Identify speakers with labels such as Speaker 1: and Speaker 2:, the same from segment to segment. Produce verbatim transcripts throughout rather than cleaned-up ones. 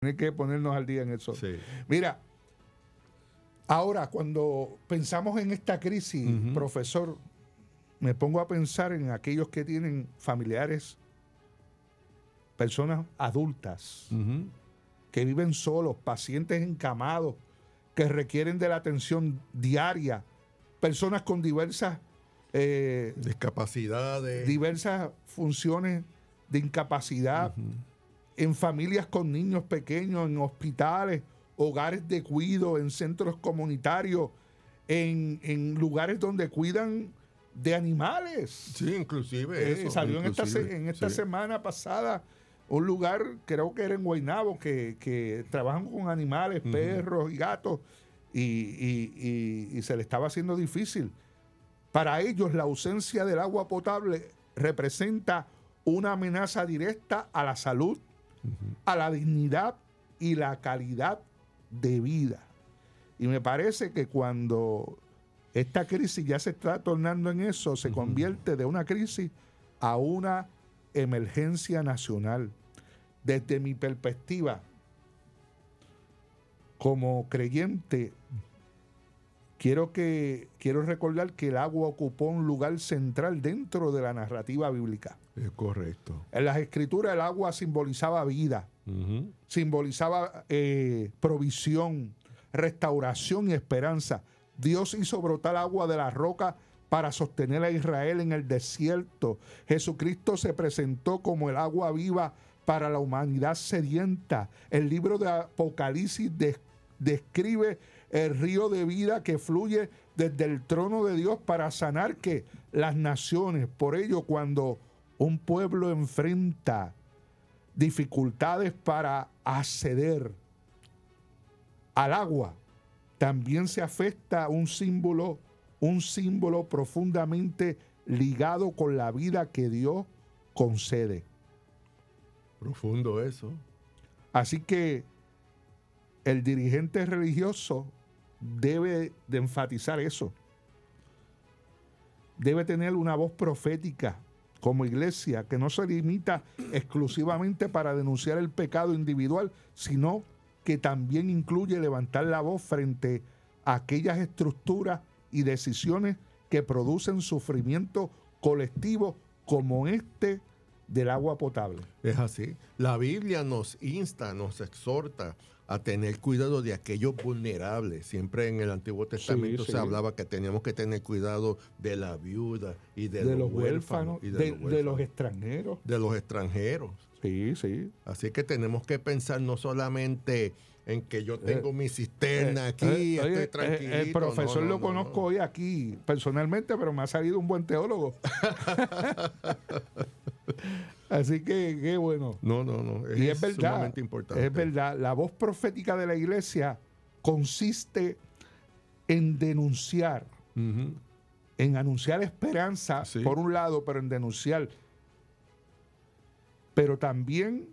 Speaker 1: Hay que ponernos al día en eso.
Speaker 2: Sí.
Speaker 1: Mira, ahora cuando pensamos en esta crisis, uh-huh. profesor, me pongo a pensar en aquellos que tienen familiares, personas adultas, uh-huh. que viven solos, pacientes encamados, que requieren de la atención diaria, personas con diversas
Speaker 2: eh, discapacidades,
Speaker 1: diversas funciones de incapacidad, uh-huh. en familias con niños pequeños, en hospitales, hogares de cuidado, en centros comunitarios, en, en lugares donde cuidan de animales.
Speaker 2: Sí, inclusive
Speaker 1: eh,
Speaker 2: eso.
Speaker 1: Salió
Speaker 2: inclusive,
Speaker 1: en esta, en esta
Speaker 2: sí.
Speaker 1: semana pasada un lugar, creo que era en Guaynabo, que, que trabajan con animales, uh-huh. perros y gatos, y, y, y, y se le estaba haciendo difícil. Para ellos, la ausencia del agua potable representa una amenaza directa a la salud, uh-huh. a la dignidad y la calidad de vida. Y me parece que cuando esta crisis ya se está tornando en eso, se uh-huh. convierte de una crisis a una emergencia nacional. Desde mi perspectiva, como creyente, quiero, que, quiero recordar que el agua ocupó un lugar central dentro de la narrativa bíblica.
Speaker 2: Es correcto.
Speaker 1: En las escrituras el agua simbolizaba vida, uh-huh. simbolizaba eh, provisión, restauración y esperanza. Dios hizo brotar agua de la roca para sostener a Israel en el desierto. Jesucristo se presentó como el agua viva para la humanidad sedienta. El libro de Apocalipsis de, describe el río de vida que fluye desde el trono de Dios para sanar que las naciones. Por ello, cuando un pueblo enfrenta dificultades para acceder al agua, también se afecta un símbolo, un símbolo profundamente ligado con la vida que Dios concede.
Speaker 2: Profundo eso.
Speaker 1: Así que el dirigente religioso debe de enfatizar eso. Debe tener una voz profética como iglesia que no se limita exclusivamente para denunciar el pecado individual, sino que también incluye levantar la voz frente a aquellas estructuras y decisiones que producen sufrimiento colectivo como este del agua potable.
Speaker 2: Es así. La Biblia nos insta, nos exhorta a tener cuidado de aquellos vulnerables. Siempre en el Antiguo Testamento sí, se sí. hablaba que teníamos que tener cuidado de la viuda y de,
Speaker 1: de
Speaker 2: los,
Speaker 1: los huérfanos,
Speaker 2: huérfanos, y de,
Speaker 1: de,
Speaker 2: los huérfanos.
Speaker 1: de los extranjeros.
Speaker 2: De los extranjeros.
Speaker 1: Sí, sí.
Speaker 2: Así que tenemos que pensar no solamente en que yo tengo eh, mi cisterna
Speaker 1: eh,
Speaker 2: aquí,
Speaker 1: eh,
Speaker 2: estoy
Speaker 1: eh,
Speaker 2: tranquilito.
Speaker 1: El profesor
Speaker 2: no, no,
Speaker 1: lo
Speaker 2: no,
Speaker 1: conozco
Speaker 2: no.
Speaker 1: hoy aquí personalmente, pero me ha salido un buen teólogo. Así que, qué bueno.
Speaker 2: No, no, no. Es,
Speaker 1: y es verdad,
Speaker 2: sumamente importante.
Speaker 1: Es verdad. La voz profética de la iglesia consiste en denunciar, uh-huh. en anunciar esperanza, sí. por un lado, pero en denunciar. Pero también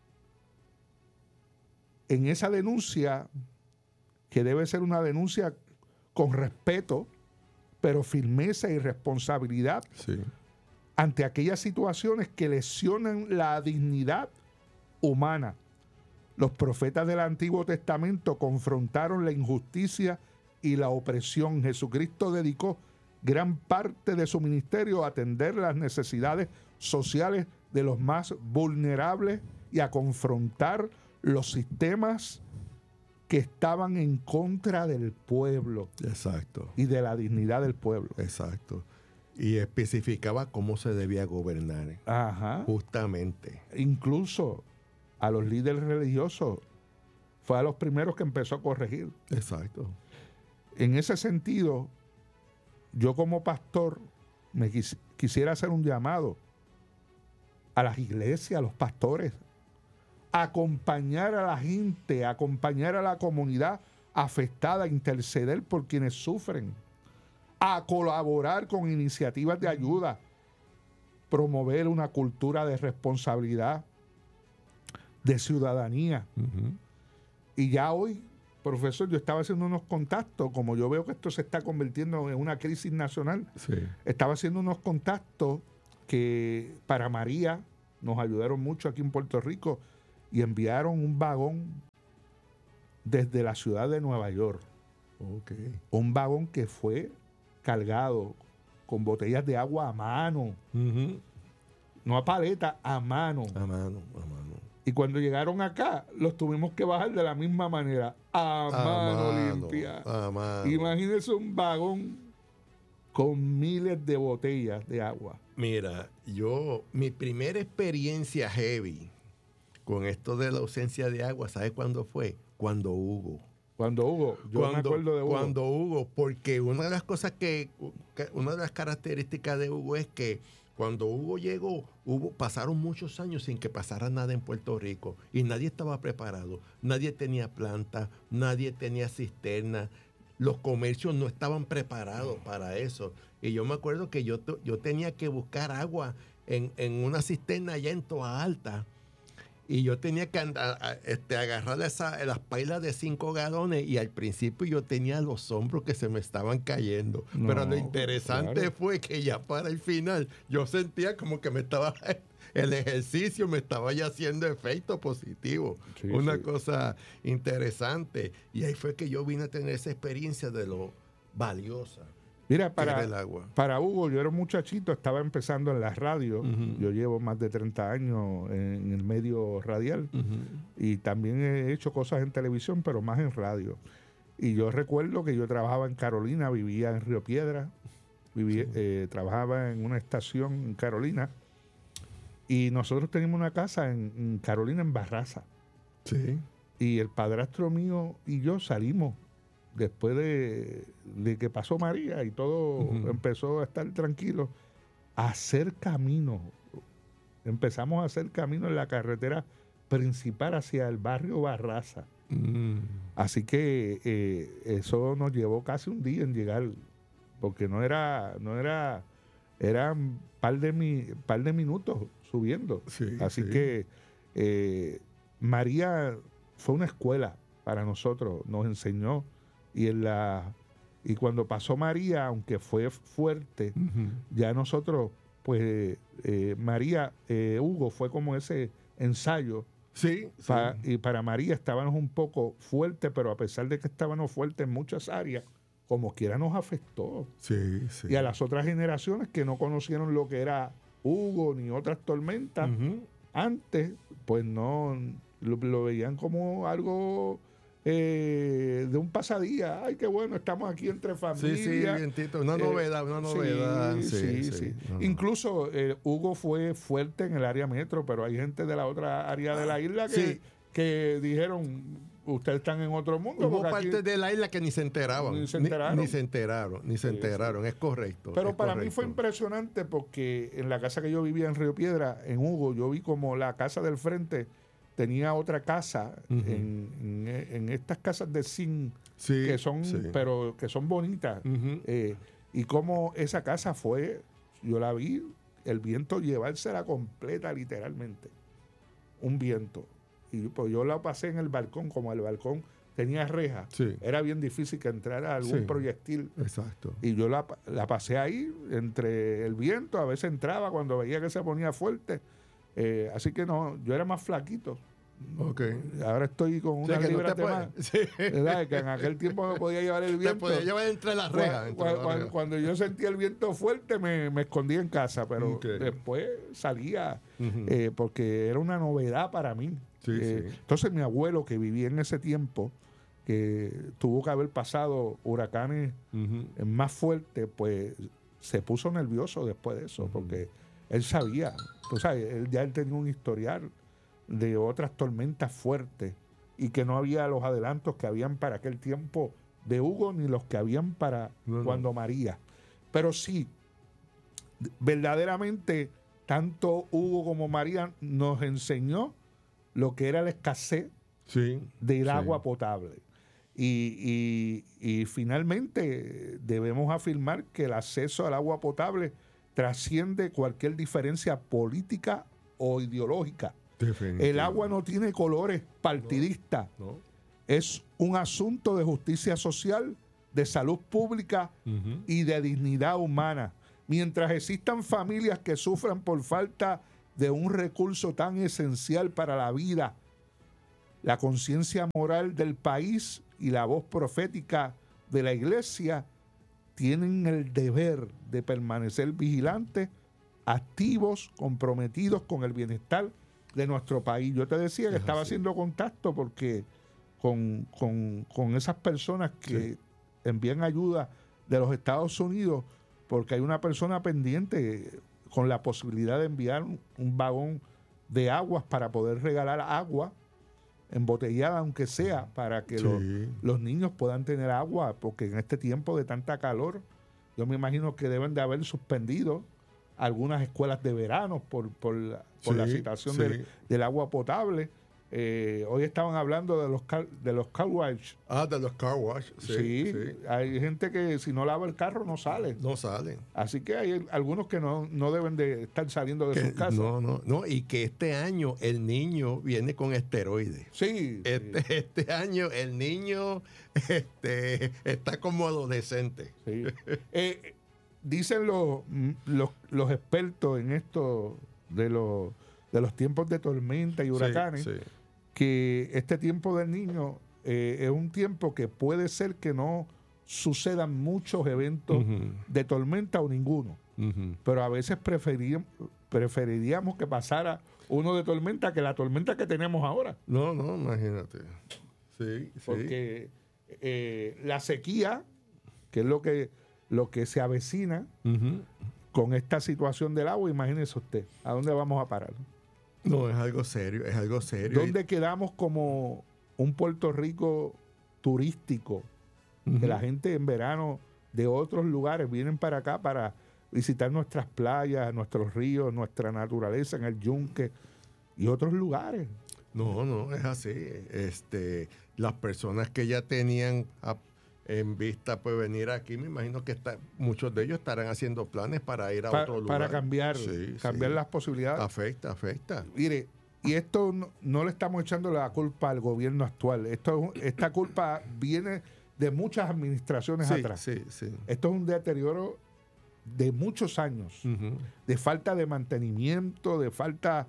Speaker 1: en esa denuncia, que debe ser una denuncia con respeto, pero firmeza y responsabilidad,
Speaker 2: sí.
Speaker 1: ante aquellas situaciones que lesionan la dignidad humana. Los profetas del Antiguo Testamento confrontaron la injusticia y la opresión. Jesucristo dedicó gran parte de su ministerio a atender las necesidades sociales de los más vulnerables y a confrontar los sistemas que estaban en contra del pueblo.
Speaker 2: Exacto.
Speaker 1: Y de la dignidad del pueblo.
Speaker 2: Exacto. Y especificaba cómo se debía gobernar.
Speaker 1: Ajá.
Speaker 2: Justamente.
Speaker 1: Incluso a los líderes religiosos fue a los primeros que empezó a corregir.
Speaker 2: Exacto.
Speaker 1: En ese sentido, yo como pastor me quis- quisiera hacer un llamado a las iglesias, a los pastores, a acompañar a la gente, a acompañar a la comunidad afectada, a interceder por quienes sufren, a colaborar con iniciativas de ayuda, promover una cultura de responsabilidad, de ciudadanía. Uh-huh. Y ya hoy, profesor, yo estaba haciendo unos contactos, como yo veo que esto se está convirtiendo en una crisis nacional,
Speaker 2: sí.
Speaker 1: estaba haciendo unos contactos que para María nos ayudaron mucho aquí en Puerto Rico, y enviaron un vagón desde la ciudad de Nueva York.
Speaker 2: Okay.
Speaker 1: Un vagón que fue cargado con botellas de agua a mano.
Speaker 2: Uh-huh.
Speaker 1: No a paleta, a mano.
Speaker 2: A mano, a mano.
Speaker 1: Y cuando llegaron acá, los tuvimos que bajar de la misma manera, a, a mano, mano limpia.
Speaker 2: A mano.
Speaker 1: Imagínense un vagón con miles de botellas de agua.
Speaker 2: Mira, yo, mi primera experiencia heavy con esto de la ausencia de agua, ¿sabes cuándo fue? Cuando Hugo.
Speaker 1: Cuando Hugo, yo
Speaker 2: cuando,
Speaker 1: me acuerdo de Hugo.
Speaker 2: Cuando Hugo, porque una de las cosas que, que, una de las características de Hugo es que cuando Hugo llegó, hubo, pasaron muchos años sin que pasara nada en Puerto Rico y nadie estaba preparado, nadie tenía planta, nadie tenía cisterna, los comercios no estaban preparados para eso. Y yo me acuerdo que yo, yo tenía que buscar agua en, en una cisterna allá en Toa Alta. Y yo tenía que andar, este, agarrar esa, las pailas de cinco galones y al principio yo tenía los hombros que se me estaban cayendo. No, pero lo interesante claro. fue que ya para el final yo sentía como que me estaba, el ejercicio me estaba ya haciendo efecto positivo. Sí, Una sí. cosa interesante. Y ahí fue que yo vine a tener esa experiencia de lo valiosa.
Speaker 1: Mira, para, el agua. para Hugo, yo era un muchachito, estaba empezando en la radio. Uh-huh. Yo llevo más de treinta años en el medio radial. Uh-huh. Y también he hecho cosas en televisión, pero más en radio. Y yo recuerdo que yo trabajaba en Carolina, vivía en Río Piedra, vivía, uh-huh. eh, trabajaba en una estación en Carolina. Y nosotros teníamos una casa en, en Carolina, en Barraza.
Speaker 2: Sí.
Speaker 1: Y el padrastro mío y yo salimos. Después de, de que pasó María y todo uh-huh. empezó a estar tranquilo, a hacer camino. Empezamos a hacer camino en la carretera principal hacia el barrio Barraza. Uh-huh. Así que eh, eso nos llevó casi un día en llegar, porque no era, no era, eran par de, mi, par de minutos subiendo.
Speaker 2: Sí,
Speaker 1: Así
Speaker 2: sí.
Speaker 1: que eh, María fue una escuela para nosotros, nos enseñó. Y en la y cuando pasó María, aunque fue fuerte, uh-huh. ya nosotros, pues eh, María, eh, Hugo fue como ese ensayo.
Speaker 2: Sí,
Speaker 1: pa,
Speaker 2: sí.
Speaker 1: Y para María estábamos un poco fuertes, pero a pesar de que estábamos fuertes en muchas áreas, como quiera nos afectó.
Speaker 2: Sí, sí.
Speaker 1: Y a las otras generaciones que no conocieron lo que era Hugo ni otras tormentas, uh-huh. antes, pues no lo, lo veían como algo... Eh, de un pasadía. Ay, qué bueno, estamos aquí entre familias.
Speaker 2: Sí, sí, vientito. Una novedad, eh, una novedad.
Speaker 1: Sí, sí, sí. sí. No, Incluso eh, Hugo fue fuerte en el área metro, pero hay gente de la otra área de la isla que,
Speaker 2: sí.
Speaker 1: que dijeron, ustedes están en otro mundo.
Speaker 2: Hubo partes aquí... de la isla que ni se enteraban.
Speaker 1: Ni se enteraron.
Speaker 2: Ni, ni se enteraron, ni se sí, enteraron. Sí. Es correcto.
Speaker 1: Pero
Speaker 2: es
Speaker 1: para
Speaker 2: correcto.
Speaker 1: mí fue impresionante porque en la casa que yo vivía en Río Piedra, en Hugo, yo vi como la casa del frente tenía otra casa uh-huh. en, en, en estas casas de zinc
Speaker 2: sí,
Speaker 1: que son
Speaker 2: sí.
Speaker 1: pero que son bonitas uh-huh. eh, y como esa casa fue, yo la vi, el viento llevársela completa literalmente, un viento, y pues yo la pasé en el balcón, como el balcón tenía reja,
Speaker 2: sí.
Speaker 1: era bien difícil que entrara algún
Speaker 2: sí.
Speaker 1: proyectil.
Speaker 2: Exacto.
Speaker 1: Y yo la, la pasé ahí entre el viento, a veces entraba cuando veía que se ponía fuerte. Eh, así que no, yo era más flaquito.
Speaker 2: Okay.
Speaker 1: Ahora estoy con una
Speaker 2: o sea,
Speaker 1: libra
Speaker 2: no
Speaker 1: más.
Speaker 2: Sí.
Speaker 1: ¿Verdad? Que en aquel tiempo me podía llevar el viento.
Speaker 2: Te podía llevar entre las rejas.
Speaker 1: Cuando, cuando,
Speaker 2: cuando,
Speaker 1: cuando yo sentía el viento fuerte me, me escondía en casa, pero
Speaker 2: okay.
Speaker 1: después salía
Speaker 2: uh-huh.
Speaker 1: eh, porque era una novedad para mí.
Speaker 2: Sí,
Speaker 1: eh,
Speaker 2: sí.
Speaker 1: Entonces mi abuelo, que vivía en ese tiempo, que tuvo que haber pasado huracanes uh-huh. más fuertes, pues se puso nervioso después de eso, uh-huh. porque él sabía, tú sabes, él, ya él tenía un historial de otras tormentas fuertes y que no había los adelantos que habían para aquel tiempo de Hugo ni los que habían para no, cuando no. María. Pero sí, verdaderamente, tanto Hugo como María nos enseñó lo que era la escasez
Speaker 2: sí,
Speaker 1: del
Speaker 2: sí.
Speaker 1: agua potable. Y, y, y finalmente debemos afirmar que el acceso al agua potable trasciende cualquier diferencia política o ideológica. El agua no tiene colores partidistas.
Speaker 2: No, no.
Speaker 1: Es un asunto de justicia social, de salud pública uh-huh. y de dignidad humana. Mientras existan familias que sufran por falta de un recurso tan esencial para la vida la conciencia moral del país y la voz profética de la iglesia tienen el deber de permanecer vigilantes, activos, comprometidos con el bienestar de nuestro país. Yo te decía que es estaba así. haciendo contacto porque con, con, con esas personas que sí. envían ayuda de los Estados Unidos, porque hay una persona pendiente con la posibilidad de enviar un, un vagón de aguas para poder regalar agua embotellada, aunque sea, para que sí. los, los niños puedan tener agua, porque en este tiempo de tanta calor, yo me imagino que deben de haber suspendido algunas escuelas de verano por, por, la, por sí, la situación sí. del, del agua potable. Eh, hoy estaban hablando de los car, de los car wash.
Speaker 2: Ah, de los car wash. Sí,
Speaker 1: sí, sí, hay gente que si no lava el carro no sale.
Speaker 2: No salen.
Speaker 1: Así que hay algunos que no, no deben de estar saliendo de
Speaker 2: que,
Speaker 1: sus casas.
Speaker 2: No, no, no. Y que este año el niño viene con esteroides.
Speaker 1: Sí.
Speaker 2: Este, sí. este año el niño este, está como adolescente.
Speaker 1: Sí. eh, dicen los, los, los expertos en esto de los, de los tiempos de tormenta y huracanes. Sí, sí. Que este tiempo del niño eh, es un tiempo que puede ser que no sucedan muchos eventos uh-huh. de tormenta o ninguno, uh-huh. pero a veces preferiríamos, preferiríamos que pasara uno de tormenta que la tormenta que tenemos ahora.
Speaker 2: No, no, imagínate. Sí,
Speaker 1: porque sí. Eh, la sequía, que es lo que, lo que se avecina uh-huh. con esta situación del agua, imagínese usted, ¿a dónde vamos a parar?
Speaker 2: No, es algo serio, es algo serio.
Speaker 1: ¿Dónde quedamos como un Puerto Rico turístico? Uh-huh. Que la gente en verano de otros lugares vienen para acá para visitar nuestras playas, nuestros ríos, nuestra naturaleza en el Yunque y otros lugares.
Speaker 2: No, no, es así. Este, las personas que ya tenían a, en vista pues venir aquí, me imagino que está, muchos de ellos estarán haciendo planes para ir a
Speaker 1: pa,
Speaker 2: otro lugar.
Speaker 1: Para cambiar, sí, cambiar sí. las posibilidades.
Speaker 2: Afecta, afecta.
Speaker 1: Mire, y esto no, no le estamos echando la culpa al gobierno actual. Esto, esta culpa viene de muchas administraciones
Speaker 2: sí,
Speaker 1: atrás.
Speaker 2: Sí, sí.
Speaker 1: Esto es un deterioro de muchos años, uh-huh. de falta de mantenimiento, de falta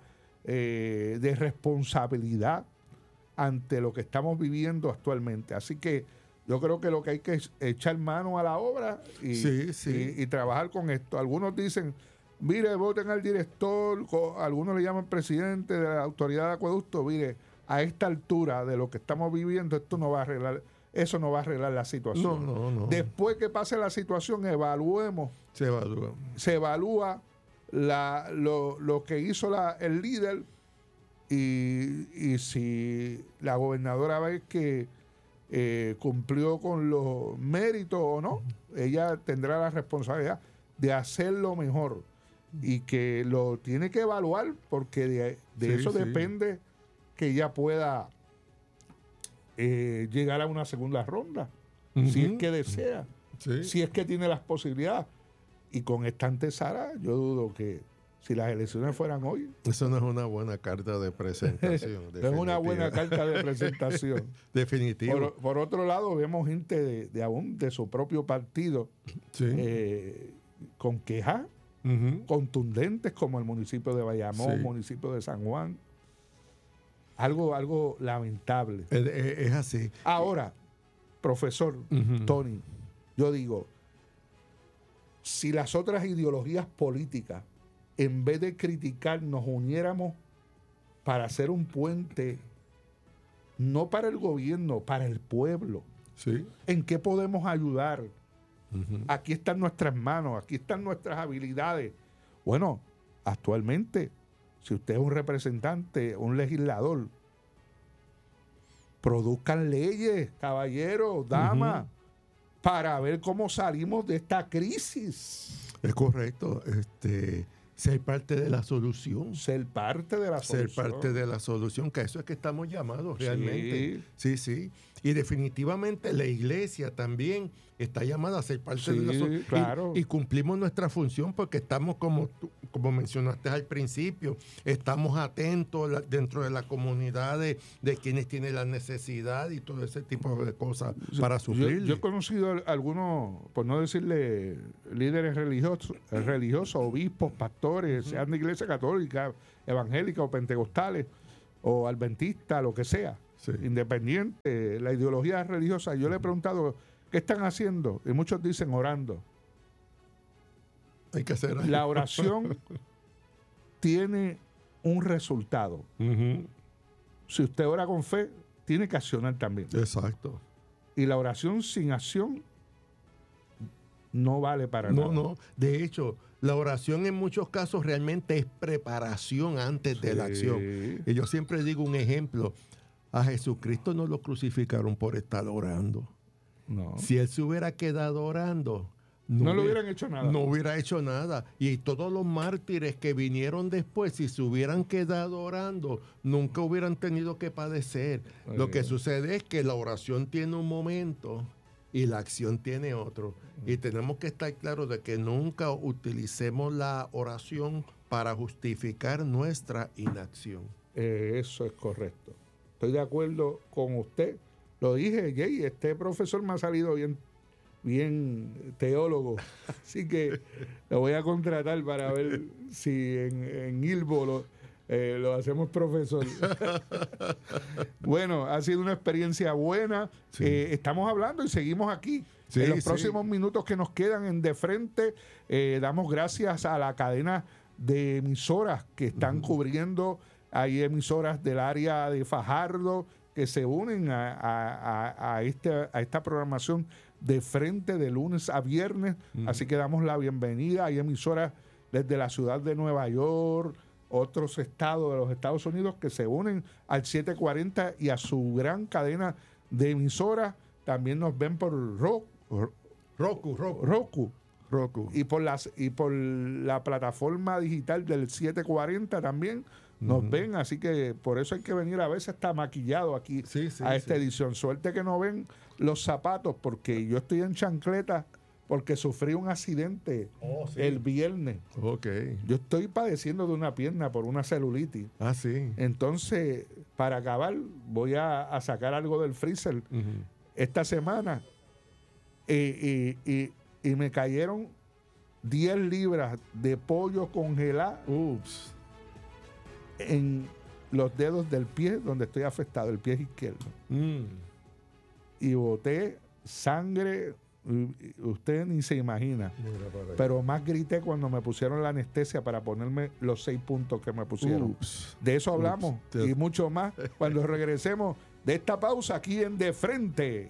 Speaker 1: eh, de responsabilidad ante lo que estamos viviendo actualmente. Así que yo creo que lo que hay que es echar mano a la obra y,
Speaker 2: sí, sí.
Speaker 1: y, y trabajar con esto. Algunos dicen, mire, voten al director, algunos le llaman presidente de la autoridad de acueducto, mire, a esta altura de lo que estamos viviendo, esto no va a arreglar, eso no va a arreglar la situación.
Speaker 2: No, no, no.
Speaker 1: Después que pase la situación, evaluemos.
Speaker 2: Se evalúa.
Speaker 1: Se evalúa la, lo, lo que hizo la, el líder y, y si la gobernadora ve que Eh, cumplió con los méritos o no, ella tendrá la responsabilidad de hacerlo mejor y que lo tiene que evaluar porque de, de sí, eso sí. depende que ella pueda eh, llegar a una segunda ronda, uh-huh. si es que desea, sí. si es que tiene las posibilidades. Y con esta antesala yo dudo que si las elecciones fueran hoy...
Speaker 2: Eso no es una buena carta de presentación.
Speaker 1: No es una buena carta de presentación.
Speaker 2: Definitivo.
Speaker 1: Por, por otro lado, vemos gente de, de aún de su propio partido
Speaker 2: sí.
Speaker 1: eh, con quejas uh-huh. contundentes, como el municipio de Bayamón, sí. municipio de San Juan. Algo, algo lamentable.
Speaker 2: Es, es, es así.
Speaker 1: Ahora, profesor uh-huh. Tony, yo digo, si las otras ideologías políticas en vez de criticar, nos uniéramos para hacer un puente, no para el gobierno, para el pueblo.
Speaker 2: Sí.
Speaker 1: ¿En qué podemos ayudar? Uh-huh. Aquí están nuestras manos, aquí están nuestras habilidades. Bueno, actualmente, si usted es un representante, un legislador, produzcan leyes, caballeros, damas, uh-huh. para ver cómo salimos de esta crisis.
Speaker 2: Es correcto. Este... Ser parte de la solución.
Speaker 1: Ser parte de la
Speaker 2: Ser
Speaker 1: solución.
Speaker 2: Ser parte de la solución, que a eso es que estamos llamados realmente. Sí, sí. sí. Y definitivamente la iglesia también está llamada a ser parte
Speaker 1: sí,
Speaker 2: de la solución.
Speaker 1: Claro.
Speaker 2: Y, y cumplimos nuestra función porque estamos, como, como mencionaste al principio, estamos atentos la, dentro de la comunidad de, de quienes tienen la necesidad y todo ese tipo de cosas para suplir.
Speaker 1: Yo, yo he conocido a algunos, por no decirle líderes religiosos, religiosos obispos, pastores, sean de iglesia católica, evangélica o pentecostales o adventistas, lo que sea. sí. independiente, la ideología religiosa. Yo uh-huh. le he preguntado, ¿qué están haciendo? Y muchos dicen orando.
Speaker 2: Hay que hacer algo.
Speaker 1: La oración tiene un resultado. Uh-huh. Si usted ora con fe, tiene que accionar también.
Speaker 2: Exacto.
Speaker 1: Y la oración sin acción no vale para
Speaker 2: no,
Speaker 1: nada.
Speaker 2: No, no. De hecho, la oración en muchos casos realmente es preparación antes sí. de la acción. Y yo siempre digo un ejemplo. A Jesucristo no lo crucificaron por estar orando.
Speaker 1: No.
Speaker 2: Si él se hubiera quedado orando,
Speaker 1: no, no le hubieran hecho nada.
Speaker 2: No hubiera hecho nada. Y todos los mártires que vinieron después, si se hubieran quedado orando, nunca hubieran tenido que padecer. Ay, Lo que Dios. Sucede es que la oración tiene un momento y la acción tiene otro. Y tenemos que estar claros de que nunca utilicemos la oración para justificar nuestra inacción.
Speaker 1: Eh, eso es correcto. Estoy de acuerdo con usted. Lo dije, Jay, este profesor me ha salido bien, bien teólogo. Así que lo voy a contratar para ver si en, en Ilbo lo, eh, lo hacemos profesor. Bueno, ha sido una experiencia buena. Sí. Eh, estamos hablando y seguimos aquí. Sí, en los sí. próximos minutos que nos quedan en De Frente, eh, damos gracias a la cadena de emisoras que están uh-huh. cubriendo. Hay emisoras del área de Fajardo que se unen a, a, a, este, a esta programación De Frente de lunes a viernes. Uh-huh. Así que damos la bienvenida. Hay emisoras desde la ciudad de Nueva York, otros estados de los Estados Unidos que se unen al setecientos cuarenta y a su gran cadena de emisoras. También nos ven por Roku.
Speaker 2: Roku, Roku.
Speaker 1: Roku.
Speaker 2: Roku.
Speaker 1: Y por las y por la plataforma digital del setecientos cuarenta también nos uh-huh. ven, así que por eso hay que venir a veces hasta maquillado aquí
Speaker 2: sí, sí,
Speaker 1: a esta
Speaker 2: sí.
Speaker 1: edición. Suerte que no ven los zapatos, porque yo estoy en chancleta porque sufrí un accidente oh, sí. el viernes.
Speaker 2: Okay.
Speaker 1: Yo estoy padeciendo de una pierna por una celulitis.
Speaker 2: Ah, sí.
Speaker 1: Entonces, para acabar, voy a, a sacar algo del freezer uh-huh. esta semana. Y, y, y, y me cayeron diez libras de pollo congelado
Speaker 2: Ups.
Speaker 1: en los dedos del pie donde estoy afectado, el pie izquierdo.
Speaker 2: Mm.
Speaker 1: Y boté sangre, usted ni se imagina. Pero más grité cuando me pusieron la anestesia para ponerme los seis puntos que me pusieron.
Speaker 2: Ups.
Speaker 1: De eso hablamos
Speaker 2: Ups.
Speaker 1: y mucho más cuando regresemos de esta pausa aquí en De Frente.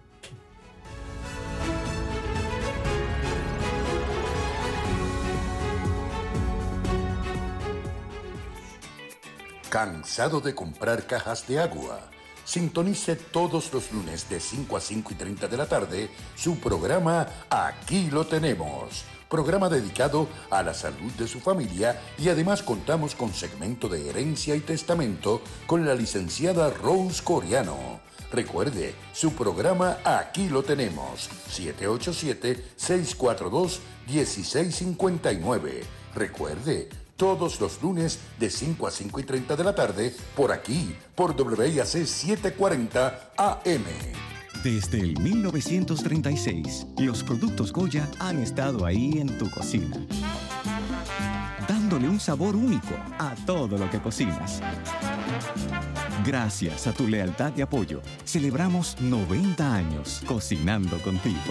Speaker 3: ¿Cansado de comprar cajas de agua? Sintonice todos los lunes de cinco a cinco y treinta de la tarde su programa Aquí lo tenemos. Programa dedicado a la salud de su familia y además contamos con segmento de herencia y testamento con la licenciada Rose Coriano. Recuerde, su programa Aquí lo tenemos. siete ocho siete, seis cuatro dos, uno seis cinco nueve. Recuerde, todos los lunes de cinco a cinco y treinta de la tarde, por aquí, por W I A C setecientos cuarenta A M.
Speaker 4: Desde el mil novecientos treinta y seis, los productos Goya han estado ahí en tu cocina, dándole un sabor único a todo lo que cocinas. Gracias a tu lealtad y apoyo, celebramos noventa años cocinando contigo.